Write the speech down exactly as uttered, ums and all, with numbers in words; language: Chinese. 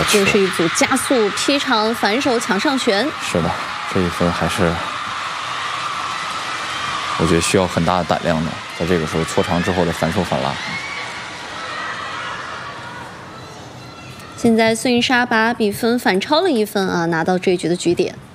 吃。 又是一组加速劈长反手抢上旋。 是的，这一分还是我觉得需要很大的胆量的，在这个时候搓长之后的反手反拉。 现在孙颖莎把比分反超了一分啊，拿到这一局的局点。